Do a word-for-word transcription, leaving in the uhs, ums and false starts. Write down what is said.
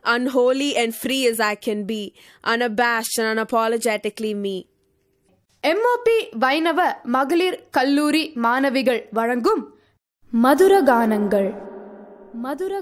unholy and free as I can be, unabashed and unapologetically me. MOP வைணவ மகளிர் கல்லூரி மாணவிகள் வழங்கும் மதுரகானங்கள் மதுர